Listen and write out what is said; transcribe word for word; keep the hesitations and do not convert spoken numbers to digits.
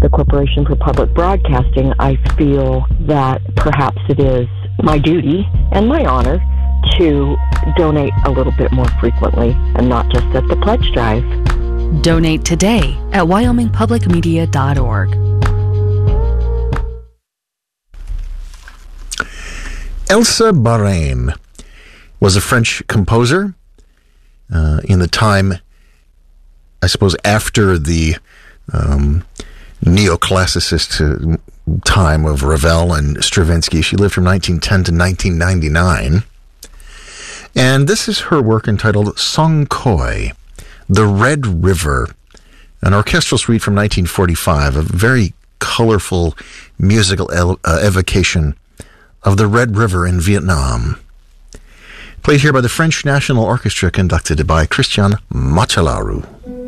Corporation for Public Broadcasting, I feel that perhaps it is my duty and my honor to donate a little bit more frequently and not just at the pledge drive. Donate today at wyoming public media dot org. Elsa Barain was a French composer uh, in the time, I suppose, after the um, neoclassicist uh, time of Ravel and Stravinsky. She lived from nineteen ten to nineteen ninety-nine. And this is her work entitled Song Khoi, The Red River, an orchestral suite from nineteen forty-five, a very colorful musical el- uh, evocation of the Red River in Vietnam. Played here by the French National Orchestra, conducted by Christian Machalaru.